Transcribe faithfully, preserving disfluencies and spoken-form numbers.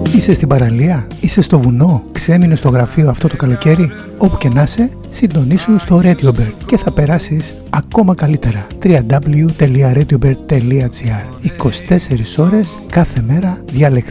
Είσαι στην παραλία, είσαι στο βουνό, ξέμεινε στο γραφείο αυτό το καλοκαίρι. Όπου και να είσαι, συντονίσου στο RadioBird και θα περάσεις ακόμα καλύτερα. double-u double-u double-u τελεία radiobird τελεία gr είκοσι τέσσερις ώρες κάθε μέρα διαλεκτικά.